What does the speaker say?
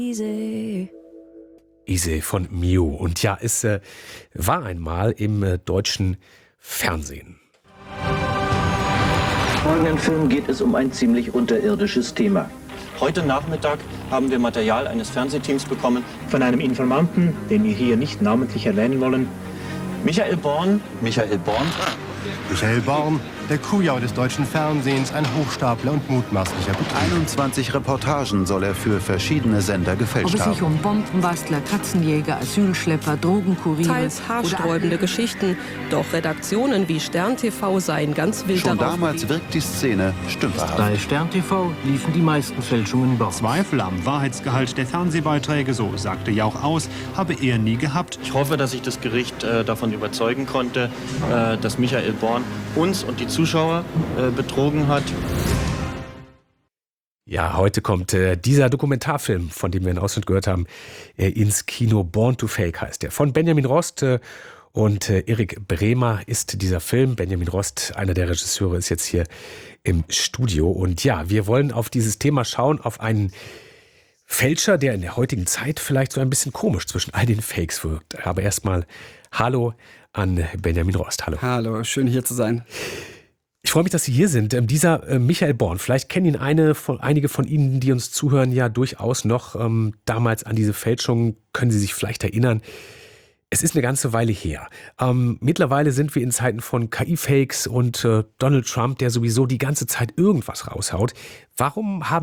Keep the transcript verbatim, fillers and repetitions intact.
Easy. Easy von Mew. Und ja, es äh, war einmal im äh, deutschen Fernsehen. Im folgenden Film geht es um ein ziemlich unterirdisches Thema. Heute Nachmittag haben wir Material eines Fernsehteams bekommen. Von einem Informanten, den wir hier nicht namentlich erwähnen wollen. Michael Born. Michael Born. Michael Born, der Kujau des deutschen Fernsehens, ein Hochstapler und mutmaßlicher Betrüger. einundzwanzig Reportagen soll er für verschiedene Sender gefälscht haben. Ob es sich haben. um Bombenbastler, Katzenjäger, Asylschlepper, Drogenkuriere... Teils haarsträubende Geschichten, doch Redaktionen wie Stern T V seien ganz wild Schon darauf damals wirkt die Szene stümperhaft. Bei Stern T V liefen die meisten Fälschungen Borns. Zweifel am Wahrheitsgehalt der Fernsehbeiträge, so sagte Jauch aus, habe er nie gehabt. Ich hoffe, dass ich das Gericht äh, davon überzeugen konnte, äh, dass Michael Born uns und die Zuschauer äh, betrogen hat. Ja, heute kommt äh, dieser Dokumentarfilm, von dem wir einen Ausschnitt gehört haben, äh, ins Kino. Born to Fake heißt der. Von Benjamin Rost äh, und äh, Erik Bremer ist dieser Film. Benjamin Rost, einer der Regisseure, ist jetzt hier im Studio. Und ja, wir wollen auf dieses Thema schauen, auf einen Fälscher, der in der heutigen Zeit vielleicht so ein bisschen komisch zwischen all den Fakes wirkt. Aber erstmal Hallo an Benjamin Rost. Hallo. Hallo, schön hier zu sein. Ich freue mich, dass Sie hier sind. Ähm, dieser äh, Michael Born, vielleicht kennen ihn eine von, einige von Ihnen, die uns zuhören, ja durchaus noch. Ähm, damals an diese Fälschung können Sie sich vielleicht erinnern. Es ist eine ganze Weile her. Ähm, mittlerweile sind wir in Zeiten von K I-Fakes und äh, Donald Trump, der sowieso die ganze Zeit irgendwas raushaut. Warum haben